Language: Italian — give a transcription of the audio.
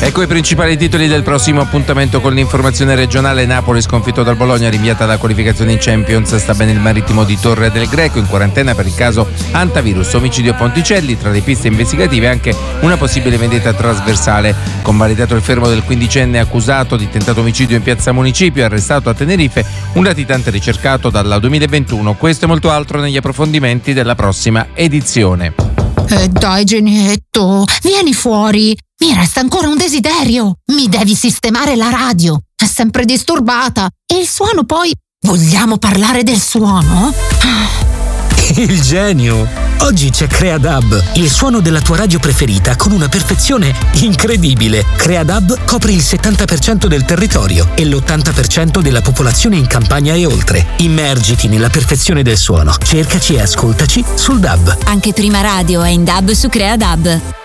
Ecco i principali titoli del prossimo appuntamento con l'informazione regionale. Napoli sconfitto dal Bologna, rinviata alla qualificazione in Champions. Sta bene il Marittimo di Torre del Greco, in quarantena per il caso Antavirus. Omicidio a Ponticelli, tra le piste investigative anche una possibile vendetta trasversale. Convalidato il fermo del 15enne accusato di tentato omicidio in piazza Municipio, arrestato a Tenerife, un latitante ricercato dalla 2021. Questo e molto altro negli approfondimenti della prossima edizione. Dai Genietto, vieni fuori. Mi resta ancora un desiderio. Mi devi sistemare la radio. È sempre disturbata. E il suono poi... Vogliamo parlare del suono? Il genio! Oggi c'è Creadub, il suono della tua radio preferita con una perfezione incredibile. Creadub copre il 70% del territorio e l'80% della popolazione in campagna e oltre. Immergiti nella perfezione del suono. Cercaci e ascoltaci sul DAB. Anche Prima Radio è in DAB su Creadub.